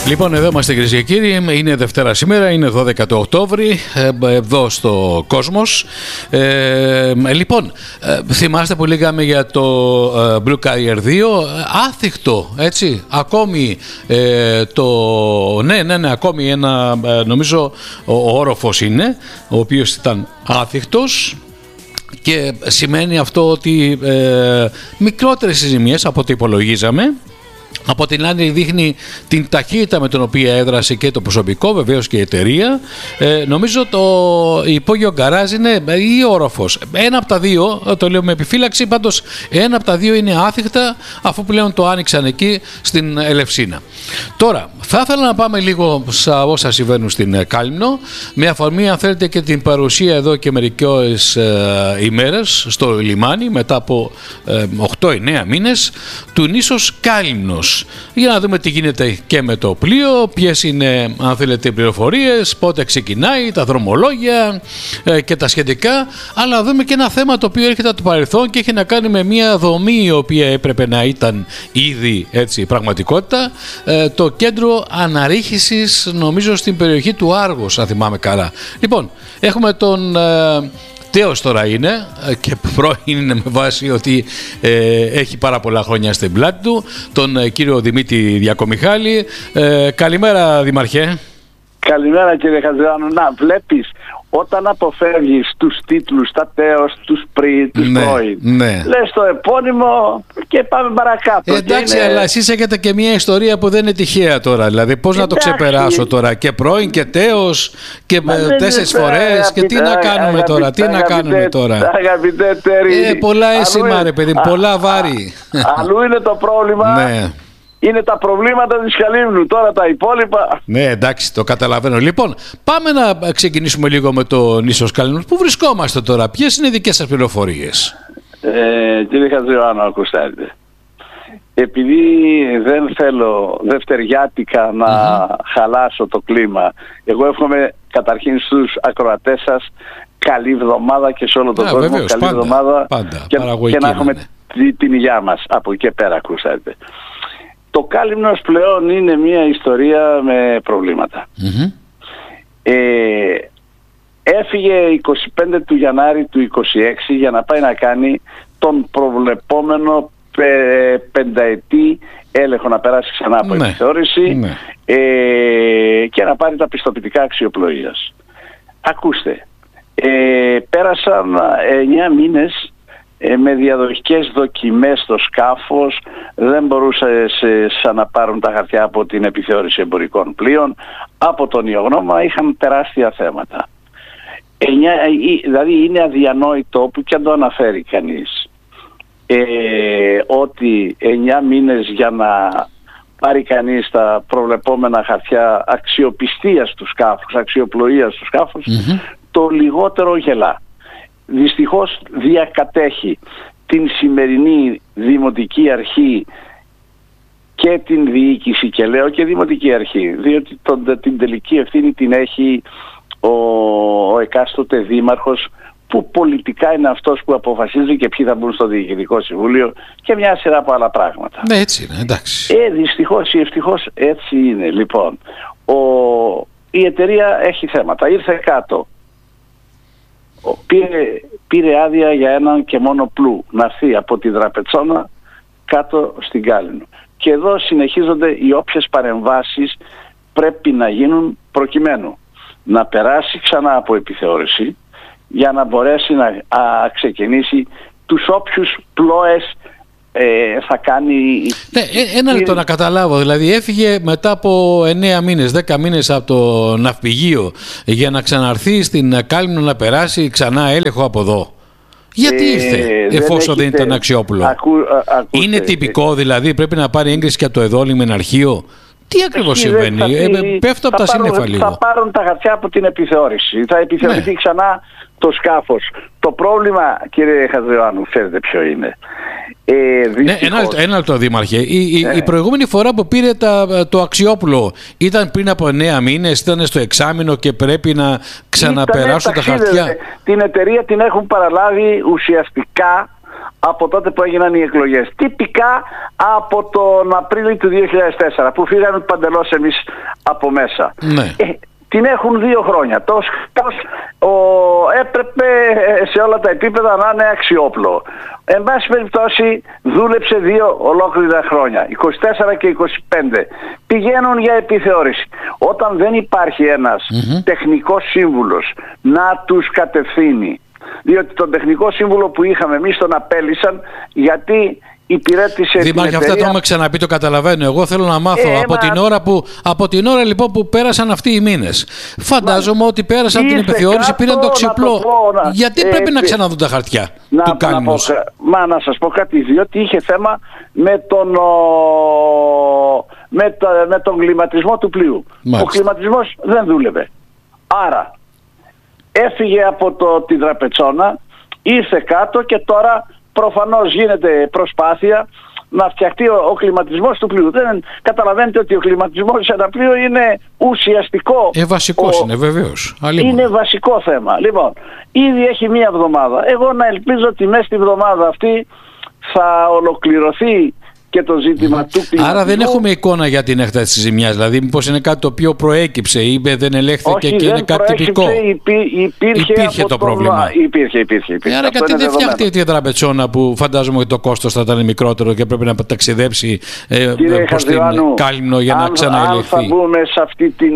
Λοιπόν, εδώ είμαστε κυρίες και κύριοι, είναι Δευτέρα σήμερα, είναι 12 το Οκτώβρη, εδώ στο Κόσμος. Λοιπόν, θυμάστε που λέγαμε για το Blue Carrier 2, άθικτο, έτσι, ακόμη ναι, ακόμη ένα, νομίζω ο όροφος είναι, ο οποίος ήταν άθικτος. Και σημαίνει αυτό ότι μικρότερες ζημιές από ό,τι υπολογίζαμε. Από την άλλη δείχνει την ταχύτητα με την οποία έδρασε και το προσωπικό, βεβαίως και η εταιρεία. Νομίζω το υπόγειο γκαράζ είναι ή όροφος. Ένα από τα δύο, το λέω με επιφύλαξη, πάντως ένα από τα δύο είναι άθικτα, αφού πλέον το άνοιξαν εκεί στην Ελευσίνα. Τώρα, θα ήθελα να πάμε λίγο σε όσα συμβαίνουν στην Κάλυμνο, με αφορμή αν θέλετε και την παρουσία εδώ και μερικές ημέρες στο λιμάνι, μετά από 8-9 μήνες, του νήσος Κάλυμνος. Για να δούμε τι γίνεται και με το πλοίο, ποιες είναι αν θέλετε οι πληροφορίες, πότε ξεκινάει, τα δρομολόγια και τα σχετικά, αλλά να δούμε και ένα θέμα το οποίο έρχεται από το παρελθόν και έχει να κάνει με μια δομή η οποία έπρεπε να ήταν ήδη έτσι πραγματικότητα, το κέντρο αναρρίχησης, νομίζω στην περιοχή του Άργος, αν θυμάμαι καλά. Λοιπόν, έχουμε τον Τέος τώρα είναι και πρώην είναι με βάση ότι έχει πάρα πολλά χρόνια στην πλάτη του, τον κύριο Δημήτρη Διακομιχάλη. Καλημέρα Δημαρχέ. Καλημέρα κύριε Χατζηδάνου. Να βλέπεις, όταν αποφεύγεις τους τίτλους, τα τέος, τους πριν, τους πρώην, λες το επώνυμο και πάμε παρακάτω. Εντάξει, αλλά εσείς έχετε και μια ιστορία που δεν είναι τυχαία τώρα. Δηλαδή πώς να το ξεπεράσω τώρα, και πρώην και τέος και 4 φορές και τι να κάνουμε τώρα, τι να κάνουμε τώρα. Αγαπητέ Τέρι, πολλά αίσθημα ρε παιδί, πολλά βάρη. Αλλού είναι το πρόβλημα. Ναι. Είναι τα προβλήματα της Καλύμνου, τώρα τα υπόλοιπα. Ναι, εντάξει, το καταλαβαίνω. Λοιπόν, πάμε να ξεκινήσουμε λίγο με το νήσος Καλύμνου. Πού βρισκόμαστε τώρα, ποιες είναι οι δικές σας πληροφορίες? Κύριε Χατζηδάνου, ακούστε. Επειδή δεν θέλω δευτεριάτικα να χαλάσω το κλίμα, εγώ εύχομαι καταρχήν στους ακροατές σας καλή εβδομάδα και σε όλο τον κόσμο. Βεβαίως, καλή εβδομάδα και να έχουμε την υγειά μας. Από εκεί πέρα, ακούστε. Το Κάλυμνος πλέον είναι μια ιστορία με προβλήματα. Έφυγε 25 του Γενάρη του 26 για να πάει να κάνει τον προβλεπόμενο πενταετή έλεγχο, να περάσει ξανά από επιθεώρηση και να πάρει τα πιστοποιητικά αξιοπλοείας. Ακούστε, πέρασαν 9 μήνες με διαδοχικές δοκιμές στο σκάφος, δεν μπορούσε να πάρουν τα χαρτιά από την επιθεώρηση εμπορικών πλοίων, από τον ιογνώμα είχαν τεράστια θέματα. Δηλαδή είναι αδιανόητο που και αν το αναφέρει κανείς ότι 9 μήνες για να πάρει κανείς τα προβλεπόμενα χαρτιά αξιοπιστίας του σκάφους, αξιοπλοείας του σκάφους, το λιγότερο γελά. Δυστυχώς διακατέχει την σημερινή Δημοτική Αρχή και την διοίκηση, και λέω και Δημοτική Αρχή, διότι την τελική ευθύνη την έχει ο εκάστοτε δήμαρχος, που πολιτικά είναι αυτός που αποφασίζει και ποιοι θα μπουν στο Διοικητικό Συμβούλιο και μια σειρά από άλλα πράγματα. Ναι, έτσι είναι, εντάξει. Δυστυχώς ή ευτυχώς έτσι είναι. Λοιπόν, η εταιρεία έχει θέματα, ήρθε κάτω. Πήρε άδεια για έναν και μόνο πλού να έρθει από τη Δραπετσόνα κάτω στην Κάλυμνο. Και εδώ συνεχίζονται οι όποιες παρεμβάσεις πρέπει να γίνουν προκειμένου να περάσει ξανά από επιθεώρηση για να μπορέσει να ξεκινήσει τους όποιους πλώες θα κάνει. Ναι, ένα λεπτό να καταλάβω. Δηλαδή έφυγε μετά από 9 μήνες, 10 μήνες από το ναυπηγείο για να ξαναρθεί στην Κάλυμνο να περάσει ξανά έλεγχο από εδώ. Γιατί ήρθε εφόσον δεν ήταν αξιόπουλο? Είναι τυπικό δηλαδή, πρέπει να πάρει έγκριση και από το εδόλυμεν αρχείο? Τι ακριβώς συμβαίνει? Πέφτω από τα σύννεφα λίγο. Θα πάρουν τα χαρτιά από την επιθεώρηση. Θα επιθεωρηθεί ξανά το σκάφος. Το πρόβλημα, κύριε Χατζηδάνου, ξέρετε ποιο είναι? Ένα λεπτό, Δήμαρχε. Η προηγούμενη φορά που πήρε το αξιόπουλο ήταν πριν από 9 μήνες, ήταν στο εξάμηνο και πρέπει να ξαναπεράσουν τα χαρτιά. Την εταιρεία την έχουν παραλάβει ουσιαστικά από τότε που έγιναν οι εκλογές. Τυπικά από τον Απρίλιο του 2004 που φύγαμε παντελώς εμείς από μέσα. Ναι. Την έχουν 2 χρόνια. Το σκάφος έπρεπε σε όλα τα επίπεδα να είναι αξιόπλο. Εν πάση περιπτώσει δούλεψε 2 ολόκληρα χρόνια, 24 και 25. Πηγαίνουν για επιθεώρηση. Όταν δεν υπάρχει ένας τεχνικός σύμβουλος να τους κατευθύνει, διότι τον τεχνικό σύμβουλο που είχαμε εμείς τον απέλυσαν γιατί υπηρέτησε. Δήμαρχε, αυτά το έχουμε ξαναπεί, το καταλαβαίνω. Εγώ θέλω να μάθω από την ώρα λοιπόν που πέρασαν αυτοί οι μήνες. Φαντάζομαι ότι πέρασαν την επιθεώρηση, πήραν το ξυπλό. Γιατί πρέπει να ξαναδούν τα χαρτιά του Κάλυμνος? Να σας πω κάτι, διότι είχε θέμα με τον κλιματισμό του πλοίου. Μάλιστα. Ο κλιματισμός δεν δούλευε. Άρα έφυγε από τη Δραπετσόνα, ήρθε κάτω και τώρα προφανώς γίνεται προσπάθεια να φτιαχτεί ο κλιματισμός του πλοίου. Δεν καταλαβαίνετε ότι ο κλιματισμός σε ένα πλοίο είναι ουσιαστικό. Βασικός είναι, βεβαίως. Είναι βασικό θέμα. Λοιπόν, ήδη έχει 1 εβδομάδα. Εγώ να ελπίζω ότι μέσα στη εβδομάδα αυτή θα ολοκληρωθεί και το ζήτημα του κλιματισμού. Άρα δεν έχουμε εικόνα για την έκταση της ζημιάς. Δηλαδή, μήπως είναι κάτι το οποίο προέκυψε ή δεν ελέγχθηκε και είναι κάτι τυπικό? Υπήρχε το πρόβλημα. Υπήρχε. Άρα γιατί δεν φτιάχτηκε η Δραπετσόνα που φαντάζομαι ότι το κόστος θα ήταν μικρότερο και πρέπει να ταξιδέψει προς την Κάλυμνο για να ξαναελεγχθεί? Αν θα μπούμε σε αυτή την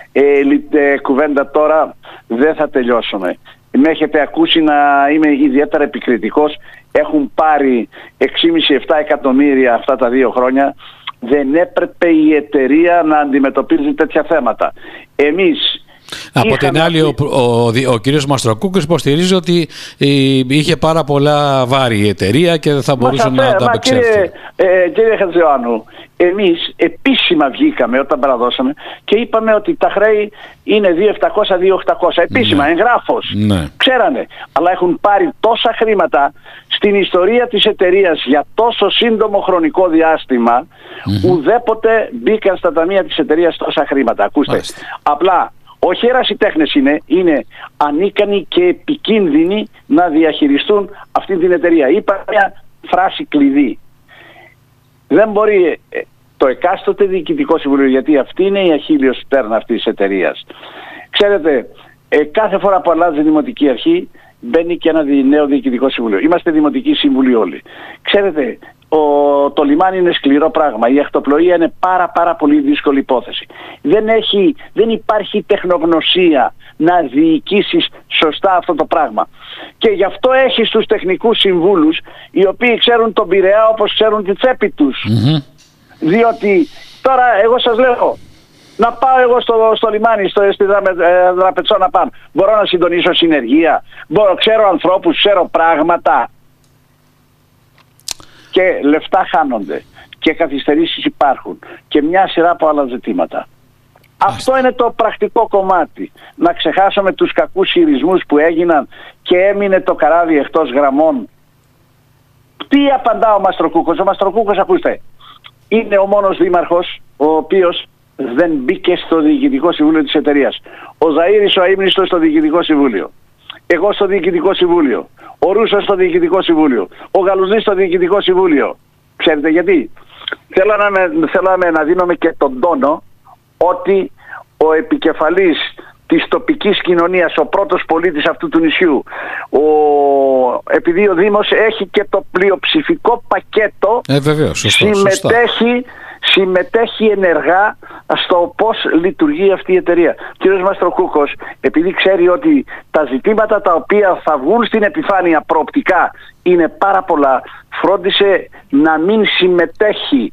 κουβέντα τώρα δεν θα τελειώσουμε. Με έχετε ακούσει να είμαι ιδιαίτερα επικριτικός. Έχουν πάρει 6,5-7 εκατομμύρια αυτά τα 2 χρόνια. Δεν έπρεπε η εταιρεία να αντιμετωπίζει τέτοια θέματα. Εμείς από την άλλη ο κύριος Μαστροκούκος υποστηρίζει ότι είχε πάρα πολλά βάρη η εταιρεία και δεν θα μπορούσε να ανταπεξέλθει. Κύριε Χατζηωάννου, εμείς επίσημα βγήκαμε όταν παραδώσαμε και είπαμε ότι τα χρέη είναι 2.700-2.800 επίσημα, εγγράφος. Ναι. Ξέρανε, αλλά έχουν πάρει τόσα χρήματα στην ιστορία της εταιρείας για τόσο σύντομο χρονικό διάστημα, ουδέποτε μπήκαν στα ταμεία της εταιρείας τόσα χρήματα. Ακούστε, απλά όχι ερασιτέχνες είναι ανίκανοι και επικίνδυνοι να διαχειριστούν αυτή την εταιρεία. Είπα μια φράση κλειδί. Δεν μπορεί το εκάστοτε διοικητικό συμβούλιο, γιατί αυτή είναι η αχίλιος πτέρνα αυτής της εταιρείας. Ξέρετε, κάθε φορά που αλλάζει η δημοτική αρχή μπαίνει και ένα νέο διοικητικό συμβούλιο. Είμαστε δημοτικοί σύμβουλοι όλοι. Ξέρετε, το λιμάνι είναι σκληρό πράγμα. Η ακτοπλοεία είναι πάρα πολύ δύσκολη υπόθεση. Δεν υπάρχει τεχνογνωσία να διοικήσεις σωστά αυτό το πράγμα. Και γι' αυτό έχεις τους τεχνικούς συμβούλους οι οποίοι ξέρουν τον Πειραιά όπως ξέρουν τη τσέπη τους. Διότι τώρα εγώ σας λέω, να πάω εγώ στο λιμάνι, στη Δραπετσόνα πάνω. Μπορώ να συντονίσω συνεργεία, ξέρω ανθρώπους, ξέρω πράγματα. Και λεφτά χάνονται και καθυστερήσεις υπάρχουν και μια σειρά από άλλα ζητήματα. Αυτό είναι το πρακτικό κομμάτι. Να ξεχάσουμε τους κακούς χειρισμούς που έγιναν και έμεινε το καράβι εκτός γραμμών. Τι απαντά ο Μαστροκούκος? Ο Μαστροκούκος, ακούστε, είναι ο μόνος δήμαρχος ο οποίος δεν μπήκε στο διοικητικό συμβούλιο της εταιρείας. Ο Ζαΐρης ο αείμνηστος στο διοικητικό συμβούλιο. Εγώ στο διοικητικό συμβούλιο. Ο Ρούσος στο διοικητικό συμβούλιο. Ο Γαλουζής στο διοικητικό συμβούλιο. Ξέρετε γιατί? Θέλαμε να δίνουμε και τον τόνο ότι ο επικεφαλής της τοπικής κοινωνίας, ο πρώτος πολίτης αυτού του νησιού, επειδή ο Δήμος έχει και το πλειοψηφικό πακέτο, βεβαίως, συμμετέχει ενεργά στο πώς λειτουργεί αυτή η εταιρεία. Ο κ. Μαστροκούκος, επειδή ξέρει ότι τα ζητήματα τα οποία θα βγουν στην επιφάνεια προοπτικά είναι πάρα πολλά, φρόντισε να μην συμμετέχει.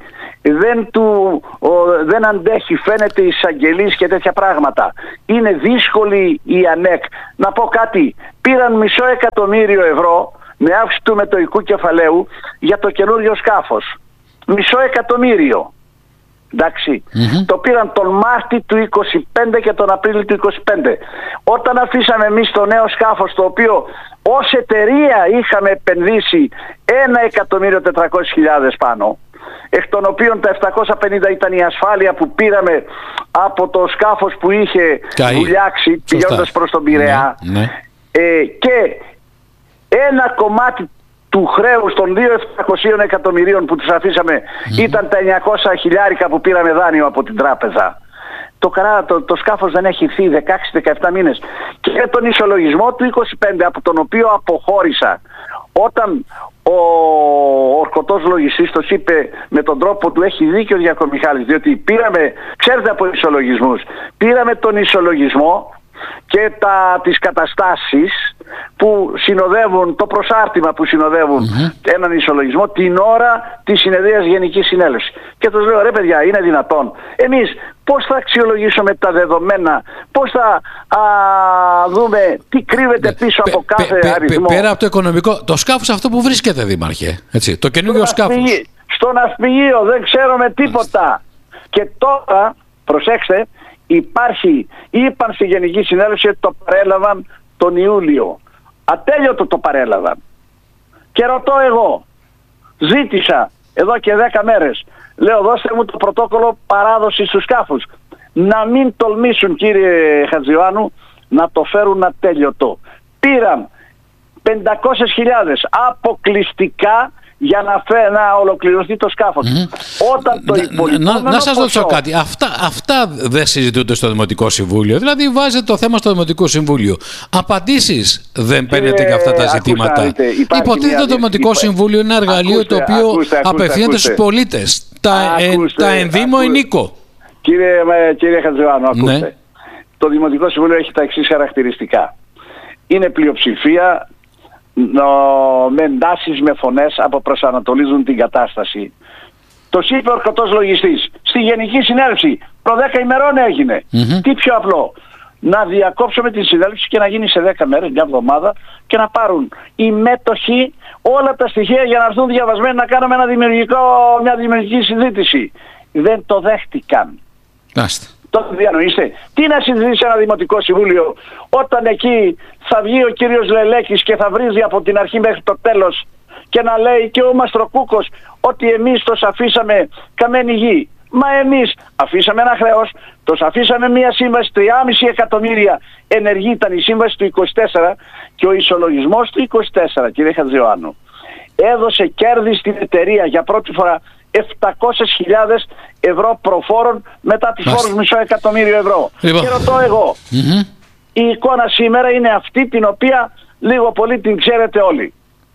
Δεν αντέχει, φαίνεται, εισαγγελείς και τέτοια πράγματα. Είναι δύσκολη η ΑΝΕΚ. Να πω κάτι, πήραν $500.000 με αύξηση του μετοϊκού κεφαλαίου για το καινούριο σκάφος. $500.000. Εντάξει, το πήραν τον Μάρτι του 25 και τον Απρίλιο του 25. Όταν αφήσαμε εμείς το νέο σκάφος, το οποίο ως εταιρεία είχαμε επενδύσει $1.400.000 πάνω, εκ των οποίων τα 750 ήταν η ασφάλεια που πήραμε από το σκάφος που είχε βουλιάξει πηγαίνοντας προς τον Πειραιά, και ένα κομμάτι του χρέους των 2.700 εκατομμυρίων που τους αφήσαμε ήταν τα 900 χιλιάρικα που πήραμε δάνειο από την τράπεζα. Το σκάφος δεν έχει ήρθει 16-17 μήνες. Και τον ισολογισμό του 25 από τον οποίο αποχώρησα όταν ο ορκωτός λογιστής το είπε με τον τρόπο του, έχει δίκιο ο Διακομιχάλης, διότι πήραμε, ξέρετε από ισολογισμούς, πήραμε τον ισολογισμό και τις καταστάσεις που συνοδεύουν, το προσάρτημα που συνοδεύουν έναν ισολογισμό την ώρα της συνεδρίας Γενικής Συνέλευσης. Και τους λέω, ρε παιδιά, είναι δυνατόν εμείς πώς θα αξιολογήσουμε τα δεδομένα, πώς θα δούμε τι κρύβεται πίσω από κάθε αριθμό. Πέρα από το οικονομικό, το σκάφος αυτό που βρίσκεται, Δήμαρχε, έτσι, το καινούργιο σκάφος. Στο ναυπηγείο δεν ξέρουμε τίποτα. Και τώρα, προσέξτε, είπαν στη Γενική Συνέλευση ότι το παρέλαβαν τον Ιούλιο. Ατέλειωτο το παρέλαβαν. Και ρωτώ εγώ, ζήτησα εδώ και 10 μέρες, λέω δώστε μου το πρωτόκολλο παράδοσης του σκάφους. Να μην τολμήσουν, κύριε Χατζιωάννου, να το φέρουν ατέλειωτο. Πήραν 500.000 αποκλειστικά για να ολοκληρωθεί το σκάφος. Όταν το υπολοιπόμενο να σας ρωτήσω κάτι. Αυτά δεν συζητούνται στο Δημοτικό Συμβούλιο. Δηλαδή βάζετε το θέμα στο Δημοτικό Συμβούλιο. Απαντήσεις δεν παίρνετε για αυτά τα ζητήματα. Υποτίθεται το Δημοτικό Συμβούλιο είναι ένα εργαλείο το οποίο απευθύνεται στους πολίτες. Τα ενδύμω ενίκο. Κύριε Χατζιωάννου, ακούστε. Το Δημοτικό Συμβούλιο έχει τα εξής χαρακτηριστικά. Είναι πλειοψηφία, με εντάσεις, με φωνές αποπροσανατολίζουν την κατάσταση. Το είπε ο ορκωτός λογιστής στη Γενική Συνέλευση προ 10 ημερών έγινε. Τι πιο απλό, να διακόψουμε την συνέλευση και να γίνει σε 10 μέρες, μια εβδομάδα, και να πάρουν οι μέτοχοι όλα τα στοιχεία για να έρθουν διαβασμένοι να κάνουμε μια δημιουργική συζήτηση. Δεν το δέχτηκαν. Το διανοείστε. Τι να συζητήσει ένα Δημοτικό Συμβούλιο όταν εκεί θα βγει ο κύριος Λελέκης και θα βρίζει από την αρχή μέχρι το τέλος και να λέει και ο Μαστροκούκος ότι εμείς τους αφήσαμε καμένη γη. Μα εμείς αφήσαμε ένα χρέος, τους αφήσαμε μια σύμβαση 3,5 εκατομμύρια ενεργή ήταν η σύμβαση του 24 και ο ισολογισμός του 24, κύριε Χατζιωάννου, έδωσε κέρδη στην εταιρεία για πρώτη φορά 700.000 ευρώ προφόρων μετά τους φόρους $500.000. Και ρωτώ εγώ, η εικόνα σήμερα είναι αυτή την οποία λίγο πολύ την ξέρετε όλοι.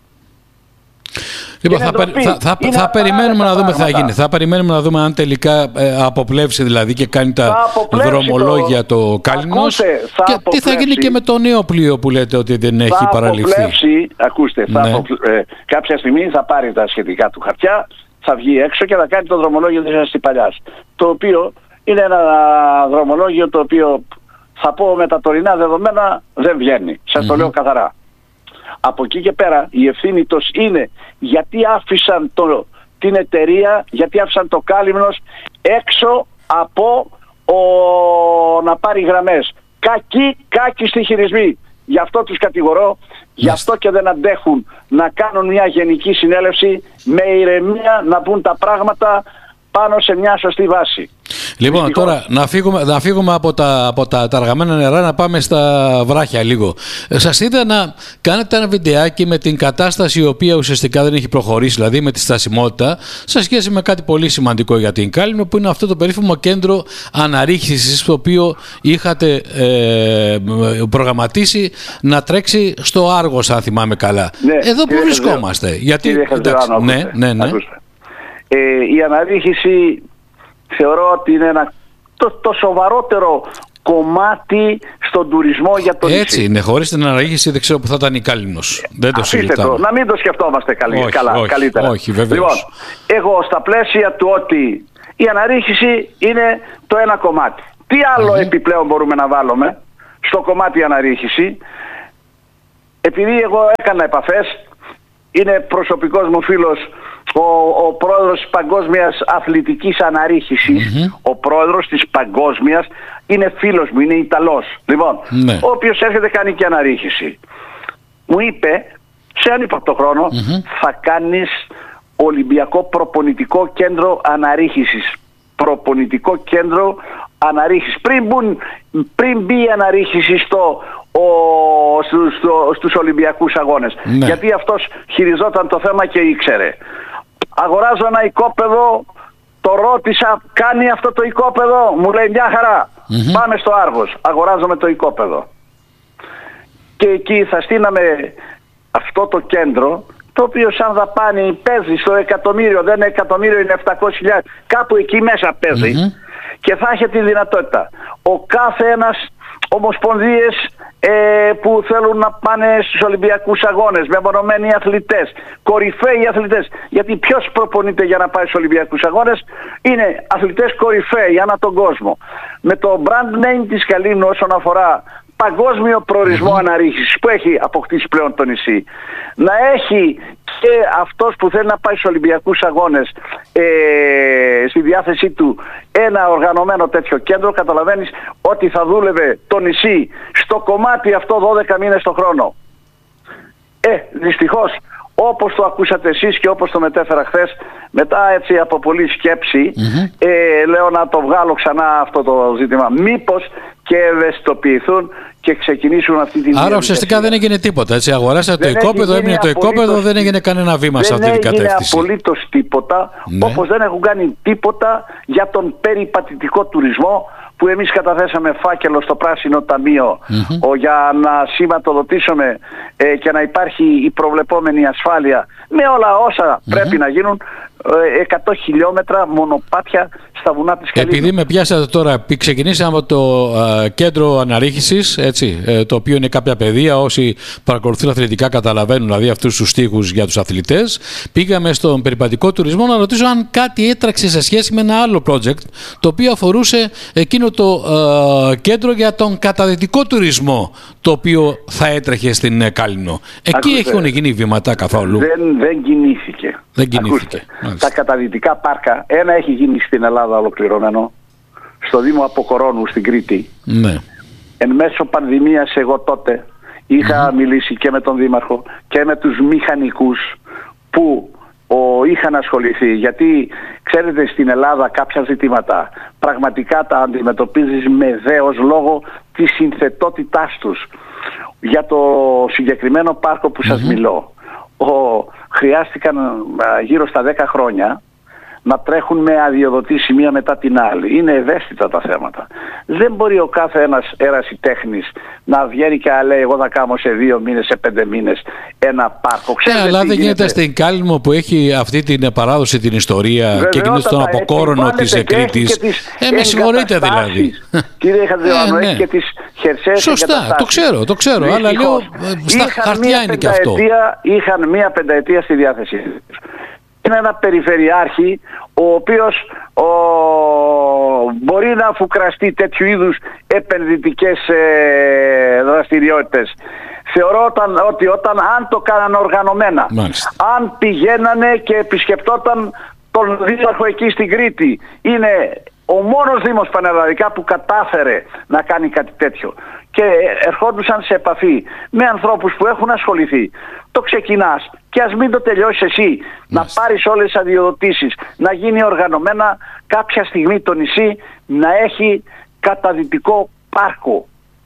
Λοιπόν, θα περιμένουμε να δούμε τι θα γίνει. Θα περιμένουμε να δούμε αν τελικά αποπλέψει δηλαδή και κάνει τα δρομολόγια το Κάλυμνος και τι θα γίνει και με το νέο πλοίο που λέτε ότι δεν έχει παραληφθεί. Ακούστε, κάποια στιγμή θα πάρει τα σχετικά του χαρτιά, θα βγει έξω και θα κάνει το δρομολόγιο της Αστυπαλιάς, το οποίο είναι ένα δρομολόγιο το οποίο θα πω με τα τωρινά δεδομένα δεν βγαίνει. Σας το λέω καθαρά. Από εκεί και πέρα η ευθύνη τους είναι γιατί άφησαν την εταιρεία, γιατί άφησαν το Κάλυμνος έξω από να πάρει γραμμές. Κάκιστοι χειρισμοί. Γι' αυτό τους κατηγορώ, γι' αυτό και δεν αντέχουν να κάνουν μια γενική συνέλευση με ηρεμία, να πούν τα πράγματα πάνω σε μια σωστή βάση. Λοιπόν, τώρα να φύγουμε από τα αργαμένα νερά, να πάμε στα βράχια λίγο. Σας είδα να κάνετε ένα βιντεάκι με την κατάσταση η οποία ουσιαστικά δεν έχει προχωρήσει, δηλαδή με τη στασιμότητα, σε σχέση με κάτι πολύ σημαντικό για την Κάλυμνο, που είναι αυτό το περίφημο κέντρο αναρρίχησης, το οποίο είχατε προγραμματίσει να τρέξει στο Άργος, αν θυμάμαι καλά. Ναι, εδώ που βρισκόμαστε. Γιατί, ναι. Η αναρρίχηση θεωρώ ότι είναι το σοβαρότερο κομμάτι στον τουρισμό για τον νησί. Έτσι είναι, χωρίς την αναρρίχηση δεν ξέρω που θα ήταν η Κάλυμνος. Δεν το συζητάμε. Να μην το σκεφτόμαστε καλύτερα. Όχι, βεβαίως. Λοιπόν, εγώ στα πλαίσια του ότι η αναρρίχηση είναι το ένα κομμάτι. Τι άλλο επιπλέον μπορούμε να βάλουμε στο κομμάτι αναρρίχηση? Επειδή εγώ έκανα επαφές, είναι προσωπικός μου φίλος ο πρόεδρος της Παγκόσμιας Αθλητικής Αναρρίχησης, ο πρόεδρος της Παγκόσμιας, είναι φίλος μου, είναι Ιταλός. Λοιπόν, ο οποίος έρχεται κάνει και αναρρίχηση. Μου είπε, σε ανύποπτο χρόνο θα κάνεις Ολυμπιακό Προπονητικό Κέντρο Αναρρίχησης. Προπονητικό Κέντρο Αναρρίχησης. Πριν μπει η αναρρίχηση στο στους Ολυμπιακούς Αγώνες. Ναι. Γιατί αυτός χειριζόταν το θέμα και ήξερε. Αγοράζω ένα οικόπεδο, το ρώτησα, κάνει αυτό το οικόπεδο? Μου λέει μια χαρά. Πάμε στο Άργος, αγοράζομαι το οικόπεδο. Και εκεί θα στείναμε αυτό το κέντρο, το οποίο σαν δαπάνη παίζει στο εκατομμύριο, δεν είναι εκατομμύριο, είναι 700.000, κάπου εκεί μέσα παίζει. Και θα έχει τη δυνατότητα ο κάθε ένας ομοσπονδίες που θέλουν να πάνε στους Ολυμπιακούς Αγώνες, μεμονωμένοι αθλητές, κορυφαίοι αθλητές. Γιατί ποιος προπονείται για να πάει στους Ολυμπιακούς Αγώνες? Είναι αθλητές κορυφαίοι ανά τον κόσμο. Με το brand name της Καλίνου όσον αφορά παγκόσμιο προορισμό αναρρίχησης που έχει αποκτήσει πλέον το νησί, να έχει και αυτός που θέλει να πάει στους Ολυμπιακούς Αγώνες στη διάθεσή του ένα οργανωμένο τέτοιο κέντρο, καταλαβαίνεις ότι θα δούλευε το νησί στο κομμάτι αυτό 12 μήνες το χρόνο. Δυστυχώς, όπως το ακούσατε εσείς και όπως το μετέφερα χθες, μετά έτσι από πολλή σκέψη, λέω να το βγάλω ξανά αυτό το ζήτημα. Μήπως και ευαισθητοποιηθούν και ξεκινήσουν αυτή τη διαδικασία. Άρα ουσιαστικά δεν έγινε τίποτα, έτσι? Αγοράσατε το οικόπεδο, έμεινε το οικόπεδο, δεν έγινε κανένα βήμα σε αυτή την κατεύθυνση. Δεν έγινε απολύτως τίποτα, όπως δεν έχουν κάνει τίποτα για τον περιπατητικό τουρισμό, που εμείς καταθέσαμε φάκελο στο Πράσινο Ταμείο για να σηματοδοτήσουμε και να υπάρχει η προβλεπόμενη ασφάλεια με όλα όσα πρέπει να γίνουν, 100 χιλιόμετρα μονοπάτια στα βουνά της Καλίνου. Επειδή με πιάσατε τώρα, ξεκινήσαμε από το κέντρο αναρρίχησης, έτσι, το οποίο είναι κάποια παιδεία, όσοι παρακολουθούν αθλητικά καταλαβαίνουν, δηλαδή αυτούς τους στίχους για τους αθλητές. Πήγαμε στον περιπατικό τουρισμό να ρωτήσω αν κάτι έτραξε σε σχέση με ένα άλλο project, το οποίο αφορούσε εκείνο το κέντρο για τον καταδυτικό τουρισμό, το οποίο θα έτρεχε στην Κάλινο. Εκεί έχουν γίνει βήματα καθόλου? Δεν κινήθηκε. Δεν κινήθηκε. Τα καταδυτικά πάρκα, ένα έχει γίνει στην Ελλάδα ολοκληρωμένο, στο Δήμο Αποκορώνου στην Κρήτη. Ναι. Εν μέσω πανδημίας εγώ τότε είχα μιλήσει και με τον Δήμαρχο και με τους μηχανικούς που είχαν ασχοληθεί, γιατί ξέρετε στην Ελλάδα κάποια ζητήματα πραγματικά τα αντιμετωπίζεις με δέος λόγω της συνθετότητάς τους. Για το συγκεκριμένο πάρκο που σας μιλώ, χρειάστηκαν γύρω στα 10 χρόνια να τρέχουν με αδειοδοτήσει μία μετά την άλλη. Είναι ευαίσθητα τα θέματα. Δεν μπορεί ο κάθε ένας ερασιτέχνης να βγαίνει και να λέει εγώ θα κάνω σε 2 μήνες, σε 5 μήνες ένα πάρκο. Αλλά δεν γίνεται στην Κάλυμο που έχει αυτή την παράδοση, την ιστορία, και εκείνο στον Αποκόρονο της Κρήτης. Με συγχωρείτε δηλαδή. Κύριε Χατζηδάνο, έχει και τις χερσαίες. Σωστά, το ξέρω, αλλά λέω στα χαρτιά είναι και αυτό. Είχαν μία πενταετία στη διάθεσή τους. Είναι ένα περιφερειάρχη ο οποίος μπορεί να φουκραστεί τέτοιου είδους επενδυτικές δραστηριότητες. Θεωρώ ότι αν το κάνανε οργανωμένα, αν πηγαίνανε και επισκεπτόταν τον δήμαρχο εκεί στην Κρήτη, είναι ο μόνος δήμος πανελλαδικά που κατάφερε να κάνει κάτι τέτοιο, και ερχόντουσαν σε επαφή με ανθρώπους που έχουν ασχοληθεί. Το ξεκινάς και ας μην το τελειώσεις εσύ, να πάρεις όλες τις αδειοδοτήσεις, να γίνει οργανωμένα κάποια στιγμή το νησί να έχει καταδυτικό πάρκο.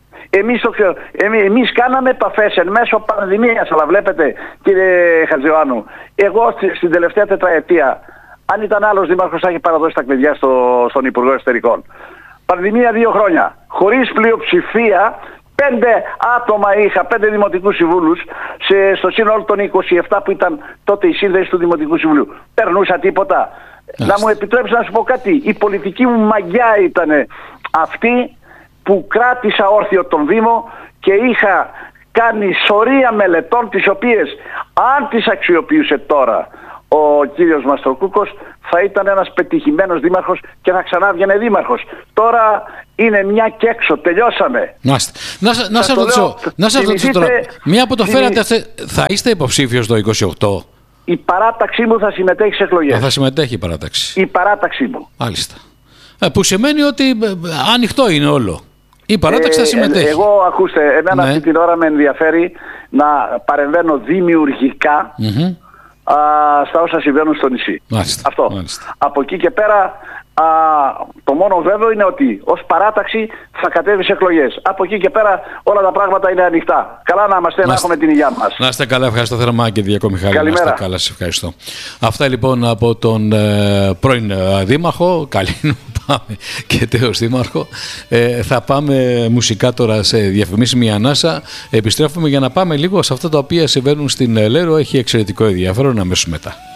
Εμείς κάναμε επαφές εν μέσω πανδημίας, αλλά βλέπετε κύριε Χατζηδάνου, εγώ στην τελευταία τετραετία, αν ήταν άλλος δήμαρχος θα είχε παραδώσει τα κλειδιά στον Υπουργό Εσωτερικών. Πανδημία 2 χρόνια. Χωρίς πλειοψηφία, 5 άτομα είχα, 5 δημοτικούς συμβούλους, στο σύνολο των 27 που ήταν τότε η σύνδεση του Δημοτικού Συμβουλίου. Περνούσα τίποτα. Να μου επιτρέψει να σου πω κάτι. Η πολιτική μου μαγιά ήταν αυτή που κράτησα όρθιο τον Δήμο και είχα κάνει σωρία μελετών, τις οποίες αν τις αξιοποιούσε τώρα ο κύριος Μαστροκούκος θα ήταν ένας πετυχημένος δήμαρχος και θα ξανά βγαινε δήμαρχος. Τώρα είναι μια και έξω, τελειώσαμε. Να σας ρωτήσω τώρα, μία από το φέρατε, θα είστε υποψήφιος το 28? Η παράταξή μου θα συμμετέχει σε εκλογές. Θα συμμετέχει η παράταξη. Η παράταξή μου. Μάλιστα. Που σημαίνει ότι ανοιχτό είναι όλο. Η παράταξη θα συμμετέχει. Εγώ, ακούστε, εμένα αυτή την ώρα με ενδιαφέρει να παρεμβαίνω δημιουργικά στα όσα συμβαίνουν στο νησί. Μάλιστα, αυτό. Μάλιστα. Από εκεί και πέρα Το μόνο βέβαιο είναι ότι ως παράταξη θα κατέβει σε εκλογές. Από εκεί και πέρα όλα τα πράγματα είναι ανοιχτά. Καλά να είμαστε, να έχουμε την υγεία μας. Να είστε καλά, ευχαριστώ θερμά και Διακό Μιχάλη. Καλημέρα. Να είστε καλά, σας ευχαριστώ. Αυτά λοιπόν από τον πρώην Δήμαρχο, καλή να πάμε και τέος Δήμαρχο. Θα πάμε μουσικά τώρα σε διαφημίσεις, μια ανάσα. Επιστρέφουμε για να πάμε λίγο σε αυτά τα οποία συμβαίνουν στην Λέρο. Έχει εξαιρετικό ενδιαφέρον αμέσως μετά.